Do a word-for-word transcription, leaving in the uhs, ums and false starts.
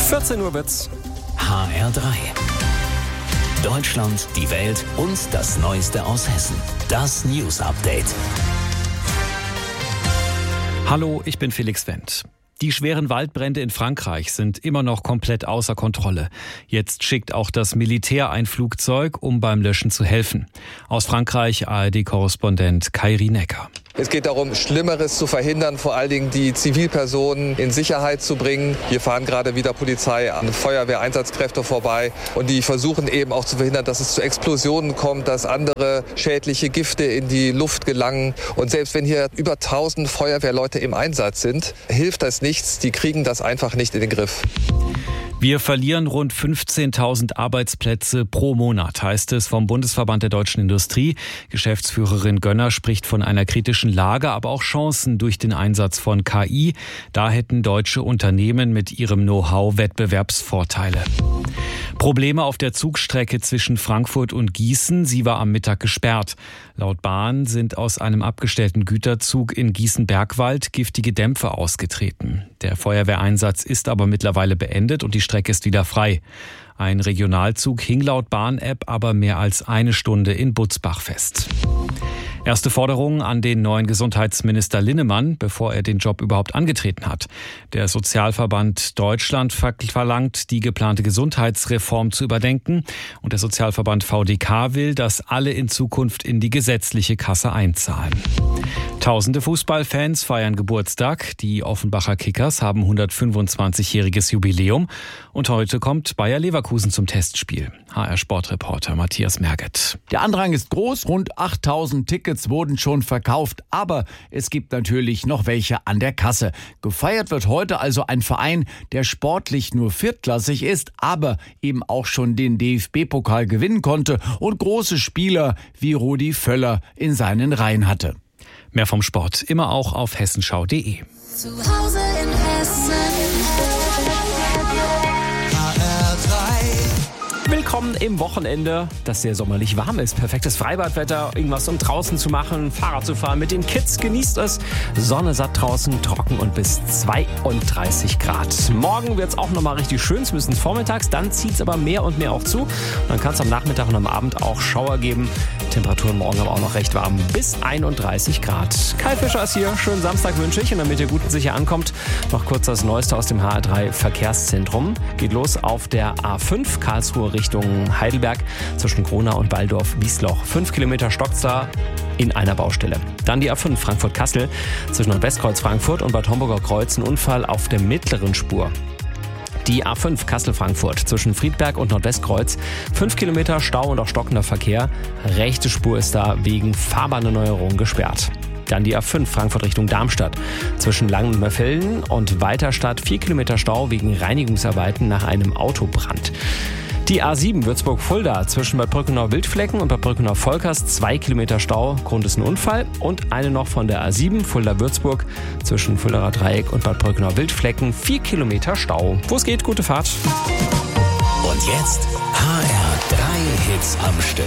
vierzehn Uhr wird's. H R drei. Deutschland, die Welt und das Neueste aus Hessen. Das News Update. Hallo, ich bin Felix Wendt. Die schweren Waldbrände in Frankreich sind immer noch komplett außer Kontrolle. Jetzt schickt auch das Militär ein Flugzeug, um beim Löschen zu helfen. Aus Frankreich A R D-Korrespondent Kairi Necker. Es geht darum, Schlimmeres zu verhindern, vor allen Dingen die Zivilpersonen in Sicherheit zu bringen. Hier fahren gerade wieder Polizei und Feuerwehreinsatzkräfte vorbei und die versuchen eben auch zu verhindern, dass es zu Explosionen kommt, dass andere schädliche Gifte in die Luft gelangen. Und selbst wenn hier über tausend Feuerwehrleute im Einsatz sind, hilft das nichts. Die kriegen das einfach nicht in den Griff. Wir verlieren rund fünfzehntausend Arbeitsplätze pro Monat, heißt es vom Bundesverband der deutschen Industrie. Geschäftsführerin Gönner spricht von einer kritischen Lage, aber auch Chancen durch den Einsatz von K I. Da hätten deutsche Unternehmen mit ihrem Know-how Wettbewerbsvorteile. Probleme auf der Zugstrecke zwischen Frankfurt und Gießen. Sie war am Mittag gesperrt. Laut Bahn sind aus einem abgestellten Güterzug in Gießen-Bergwald giftige Dämpfe ausgetreten. Der Feuerwehreinsatz ist aber mittlerweile beendet und die Strecke ist wieder frei. Ein Regionalzug hing laut Bahn-App aber mehr als eine Stunde in Butzbach fest. Erste Forderungen an den neuen Gesundheitsminister Linnemann, bevor er den Job überhaupt angetreten hat. Der Sozialverband Deutschland verlangt, die geplante Gesundheitsreform zu überdenken. Und der Sozialverband V D K will, dass alle in Zukunft in die gesetzliche Kasse einzahlen. Tausende Fußballfans feiern Geburtstag. Die Offenbacher Kickers haben hundertfünfundzwanzigjähriges Jubiläum. Und heute kommt Bayer Leverkusen zum Testspiel. H R-Sportreporter Matthias Merget. Der Andrang ist groß, rund achttausend Tickets wurden schon verkauft, aber es gibt natürlich noch welche an der Kasse. Gefeiert wird heute also ein Verein, der sportlich nur viertklassig ist, aber eben auch schon den D F B-Pokal gewinnen konnte und große Spieler wie Rudi Völler in seinen Reihen hatte. Mehr vom Sport immer auch auf hessenschau punkt de. Zu Hause in Hessen. Willkommen im Wochenende, das sehr sommerlich warm ist. Perfektes Freibadwetter, irgendwas um draußen zu machen, Fahrrad zu fahren mit den Kids. Genießt es. Sonne satt draußen, trocken und bis zweiunddreißig Grad. Morgen wird es auch nochmal richtig schön, zumindest vormittags. Dann zieht es aber mehr und mehr auch zu. Und dann kann es am Nachmittag und am Abend auch Schauer geben. Temperaturen morgen aber auch noch recht warm, bis einunddreißig Grad. Kai Fischer ist hier. Schönen Samstag wünsche ich. Und damit ihr gut und sicher ankommt, noch kurz das Neueste aus dem H R drei Verkehrszentrum. Geht los auf der A fünf Karlsruhe Richtung Heidelberg zwischen Gronau und Walldorf-Wiesloch. Fünf Kilometer stockt's da in einer Baustelle. Dann die A fünf Frankfurt-Kassel zwischen Nordwestkreuz Frankfurt und Bad Homburger Kreuz. Ein Unfall auf der mittleren Spur. Die A fünf Kassel-Frankfurt zwischen Friedberg und Nordwestkreuz. Fünf Kilometer Stau und auch stockender Verkehr. Rechte Spur ist da wegen Fahrbahnerneuerung gesperrt. Dann die A fünf Frankfurt Richtung Darmstadt. Zwischen Langen und Merfelden und Weiterstadt vier Kilometer Stau wegen Reinigungsarbeiten nach einem Autobrand. Die A sieben Würzburg-Fulda zwischen Bad Brückenau-Wildflecken und Bad Brückenau-Volkers zwei Kilometer Stau. Grund ist ein Unfall. Und eine noch von der A sieben Fulda-Würzburg zwischen Fuldaer Dreieck und Bad Brückenau-Wildflecken vier Kilometer Stau. Wo es geht, gute Fahrt. Und jetzt H R drei Hits am Stück.